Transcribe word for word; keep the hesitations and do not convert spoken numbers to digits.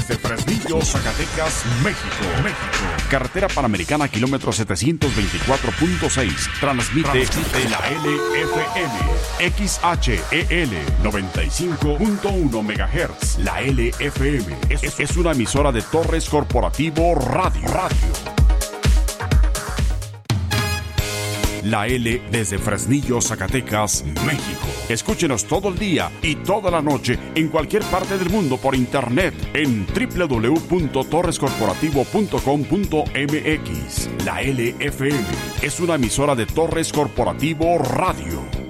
desde Fresnillo, Zacatecas, México. México. Carretera Panamericana, kilómetro setecientos veinticuatro punto seis. Transmite, Transmite la L F M. X H E L noventa y cinco punto uno megahertz. La L F M es, es una emisora de Torres Corporativo Radio. Radio. La L desde Fresnillo, Zacatecas, México. Escúchenos todo el día y toda la noche en cualquier parte del mundo por internet en doble u doble u doble u punto torres corporativo punto com punto m x. La L F M es una emisora de Torres Corporativo Radio.